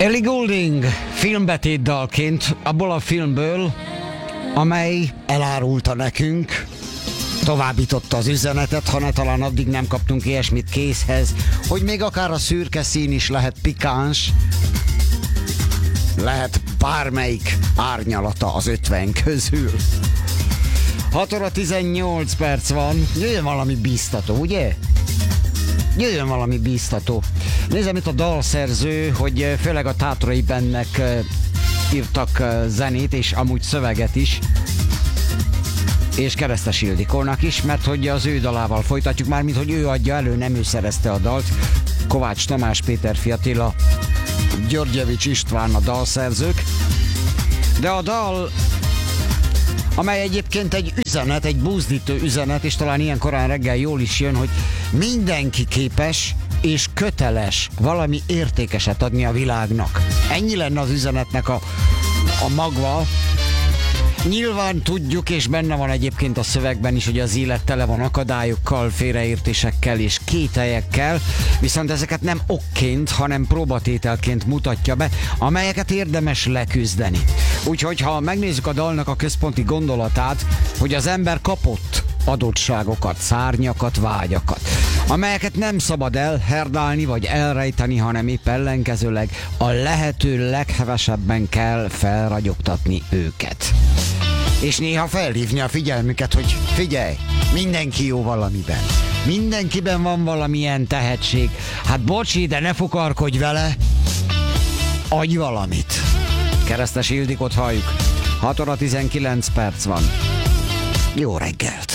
Ellie Goulding filmbetétdalként abból a filmből, amely elárulta nekünk, továbbította az üzenetet, ha ne talán addig nem kaptunk ilyesmit készhez, hogy még akár a szürke szín is lehet pikáns, lehet bármelyik árnyalata az 50 közül. 6 óra 18 perc van, jöjjön valami bíztató, ugye? Jöjjön valami bíztató. Nézem itt a dalszerző, hogy főleg a Tátrai Bandnek írtak zenét, és amúgy szöveget is. És Keresztes Ildikónak is, mert hogy az ő dalával folytatjuk, mármint hogy ő adja elő, nem ő szerezte a dalt. Kovács Tamás, Péter Fiatila, Györgyevics István a dalszerzők. De a dal, amely egyébként egy üzenet, egy buzdító üzenet, és talán ilyen korán reggel jól is jön, hogy mindenki képes és köteles valami értékeset adni a világnak. Ennyi lenne az üzenetnek a magva. Nyilván tudjuk, és benne van egyébként a szövegben is, hogy az élet tele van akadályokkal, félreértésekkel és kételyekkel, viszont ezeket nem okként, hanem próbatételként mutatja be, amelyeket érdemes leküzdeni. Úgyhogy ha megnézzük a dalnak a központi gondolatát, hogy az ember kapott adottságokat, szárnyakat, vágyakat, amelyeket nem szabad elherdálni vagy elrejteni, hanem épp ellenkezőleg a lehető leghevesebben kell felragyogtatni őket. És néha felhívni a figyelmüket, hogy figyelj, mindenki jó valamiben. Mindenkiben van valamilyen tehetség. Hát bocsi, de ne fukarkodj vele. Adj valamit. Keresztes Ildikót halljuk. 6 óra 19 perc van. Jó reggelt!